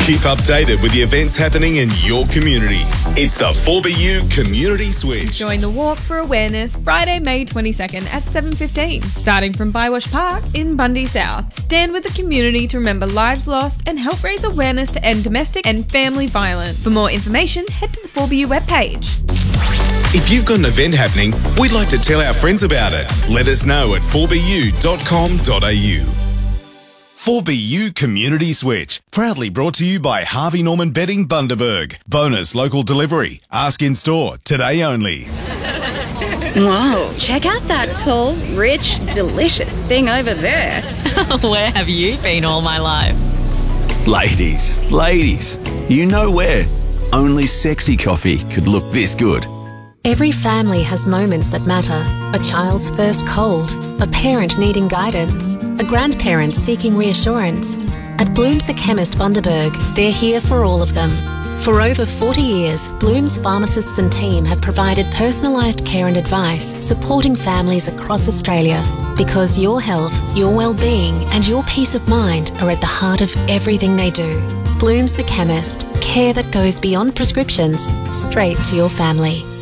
Keep updated with the events happening in your community. It's the 4BU Community Switch. Join the Walk for Awareness Friday, May 22nd at 7:15, starting from Bywash Park in Bundy South. Stand with the community to remember lives lost and help raise awareness to end domestic and family violence. For more information, head to the 4BU webpage. If you've got an event happening, we'd like to tell our friends about it. Let us know at 4bu.com.au. 4BU Community Switch, proudly brought to you by Harvey Norman Bedding Bundaberg. Bonus local delivery. Ask in store, today only. Whoa, check out that tall, rich, delicious thing over there. Where have you been all my life? Ladies, you know where. Only sexy coffee could look this good. Every family has moments that matter. A child's first cold, a parent needing guidance, a grandparent seeking reassurance. At Bloom's the Chemist Bundaberg, they're here for all of them. For over 40 years, Bloom's pharmacists and team have provided personalised care and advice, supporting families across Australia. Because your health, your well-being and your peace of mind are at the heart of everything they do. Bloom's the Chemist, care that goes beyond prescriptions, straight to your family.